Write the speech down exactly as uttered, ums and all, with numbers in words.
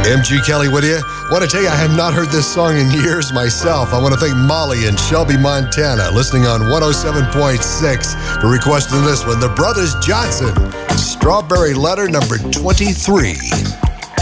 M G Kelly with you. Want to tell you, I have not heard this song in years myself. I want to thank Molly in Shelby, Montana, listening on one oh seven point six for requesting this one. The Brothers Johnson, Strawberry Letter number twenty-three.